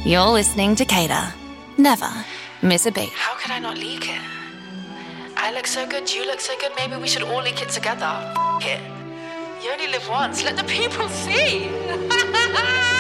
You're listening to Cater. Never miss a beat. How could I not leak it? I look so good, you look so good, maybe we should all leak it together. F it. You only live once, let the people see.